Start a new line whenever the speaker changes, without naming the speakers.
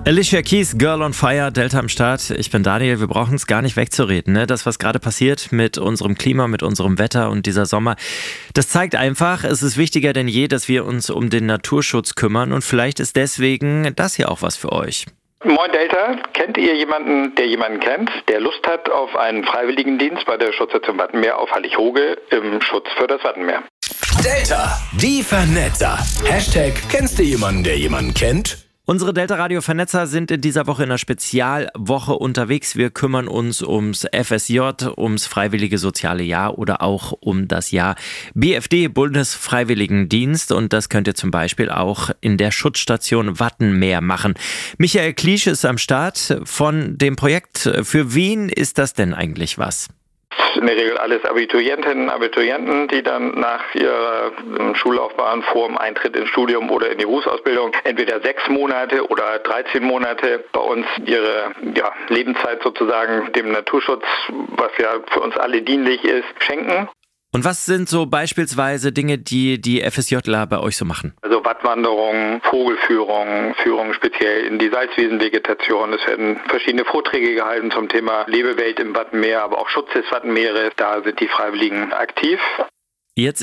Alicia Keys, Girl on Fire, Delta am Start. Ich bin Daniel, wir brauchen es gar nicht wegzureden. Ne? Das, was gerade passiert mit unserem Klima, mit unserem Wetter und dieser Sommer, das zeigt einfach, es ist wichtiger denn je, dass wir uns um den Naturschutz kümmern. Und vielleicht ist deswegen das hier auch was für euch.
Moin Delta, kennt ihr jemanden, der jemanden kennt, der Lust hat auf einen Freiwilligendienst bei der Schutzstation Wattenmeer auf Hallig-Hoge im Schutz für das Wattenmeer?
Delta, die Vernetzer. Hashtag, kennst du jemanden, der jemanden kennt?
Unsere Delta-Radio-Vernetzer sind in dieser Woche in einer Spezialwoche unterwegs. Wir kümmern uns ums FSJ, ums Freiwillige Soziale Jahr oder auch um das Jahr BFD, Bundesfreiwilligendienst. Und das könnt ihr zum Beispiel auch in der Schutzstation Wattenmeer machen. Michael Kliesch ist am Start von dem Projekt. Für wen ist das denn eigentlich was?
In der Regel alles Abiturientinnen, Abiturienten, die dann nach ihrer Schullaufbahn vor dem Eintritt ins Studium oder in die Berufsausbildung entweder 6 Monate oder 13 Monate bei uns ihre Lebenszeit sozusagen dem Naturschutz, was ja für uns alle dienlich ist, schenken.
Und was sind so beispielsweise Dinge, die die FSJler bei euch so machen?
Also Wattwanderungen, Vogelführungen, Führungen speziell in die Salzwiesenvegetation. Es werden verschiedene Vorträge gehalten zum Thema Lebewelt im Wattenmeer, aber auch Schutz des Wattenmeeres. Da sind die Freiwilligen aktiv.
Jetzt